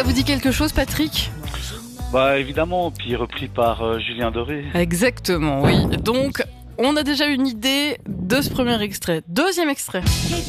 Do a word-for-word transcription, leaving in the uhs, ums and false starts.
Ça vous dit quelque chose, Patrick ? Bah évidemment, puis repris par euh, Julien Doré. Exactement, oui. Donc, on a déjà une idée de ce premier extrait. Deuxième extrait.